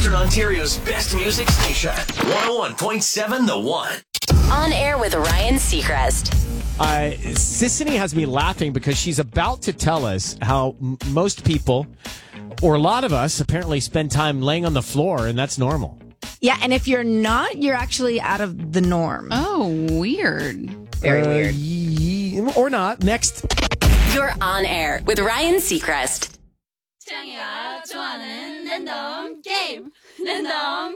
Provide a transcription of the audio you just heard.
Western Ontario's best music station. 101.7 The One. On air with Ryan Seacrest. Sissany has me laughing because she's about to tell us how most people, or a lot of us, apparently spend time laying on the floor, and that's normal. Yeah, and if you're not, you're actually out of the norm. Oh, weird. Very weird. Or not. Next. You're on air with Ryan Seacrest. 창이가 좋아하는 랜덤 게임. 랜덤